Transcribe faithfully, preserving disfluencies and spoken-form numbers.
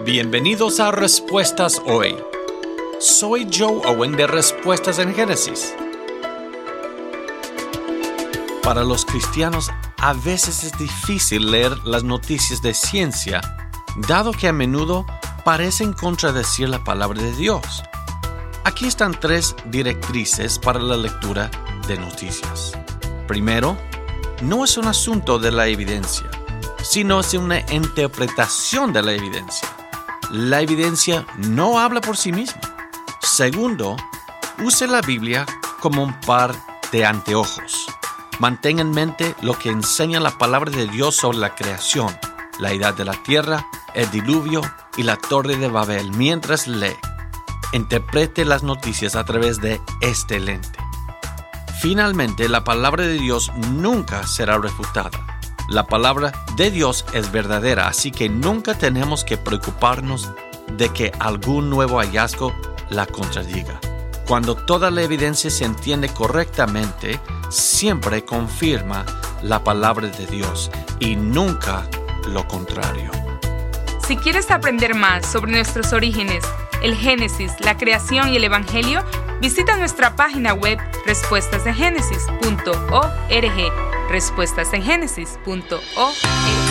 Bienvenidos a Respuestas Hoy. Soy Joe Owen de Respuestas en Génesis. Para los cristianos, a veces es difícil leer las noticias de ciencia, dado que a menudo parecen contradecir la palabra de Dios. Aquí están tres directrices para la lectura de noticias. Primero, no es un asunto de la evidencia, sino es una interpretación de la evidencia. La evidencia no habla por sí misma. Segundo, use la Biblia como un par de anteojos. Mantenga en mente lo que enseña la palabra de Dios sobre la creación, la edad de la tierra, el diluvio y la torre de Babel mientras lee. Interprete las noticias a través de este lente. Finalmente, la palabra de Dios nunca será refutada. La palabra de Dios es verdadera, así que nunca tenemos que preocuparnos de que algún nuevo hallazgo la contradiga. Cuando toda la evidencia se entiende correctamente, siempre confirma la palabra de Dios y nunca lo contrario. Si quieres aprender más sobre nuestros orígenes, el Génesis, la creación y el Evangelio, visita nuestra página web respuestas en génesis punto org. respuestas en génesis punto org